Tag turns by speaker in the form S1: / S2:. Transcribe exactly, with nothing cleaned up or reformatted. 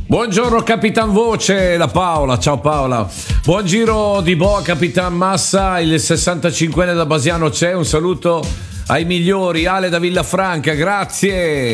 S1: Buongiorno Capitan Voce, la Paola, ciao Paola. Buon giro di boa Capitan Massa, il sessantacinquenne da Basiano c'è, un saluto ai migliori, Ale da Villafranca, grazie.